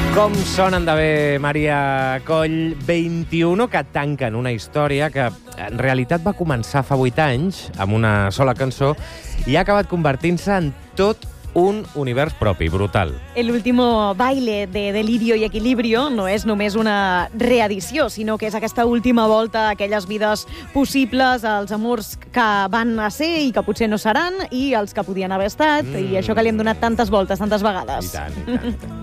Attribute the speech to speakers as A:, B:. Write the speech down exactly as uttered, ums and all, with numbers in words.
A: Com sonen de bé, Maria Coll, vint-i-u, que tanquen una història que en realitat va començar fa vuit anys amb una sola cançó i ha acabat convertint-se en tot un univers propi, brutal.
B: El último baile de Delirio y Equilibrio no és només una reedició, sinó que és aquesta última volta a aquelles vides possibles, els amors que van a ser i que potser no seran, i els que podien haver estat, mm. i això que li hem donat tantes voltes, tantes vegades.
A: I tant, i tant.